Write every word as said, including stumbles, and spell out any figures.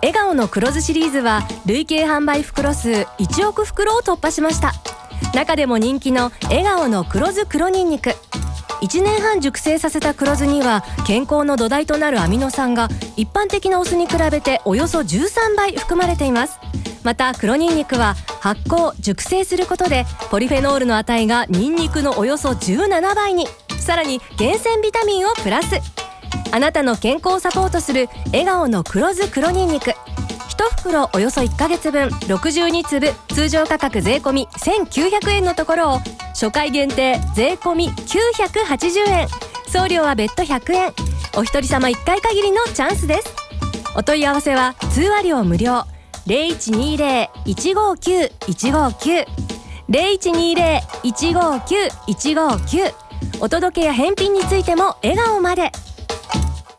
笑顔の黒酢シリーズは累計販売袋数いちおく袋を突破しました。中でも人気の笑顔の黒酢黒ニンニク、いちねんはん熟成させた黒酢には健康の土台となるアミノ酸が一般的なお酢に比べておよそじゅうさんばい含まれています。また黒ニンニクは発酵熟成することでポリフェノールの値がニンニクのおよそじゅうななばいに、さらに厳選ビタミンをプラス。あなたの健康をサポートする笑顔の黒酢黒ニンニク、いち袋およそいっかげつぶんろくじゅうにつぶ、通常価格税込せんきゅうひゃくえんのところを初回限定税込きゅうひゃくはちじゅうえん、送料は別途ひゃくえん、お一人様いっかい限りのチャンスです。お問い合わせは通話料無料 ゼロいちにゼロ いちごきゅう いちごきゅう ゼロいちにゼロ いちごきゅう いちごきゅう、お届けや返品についても笑顔まで。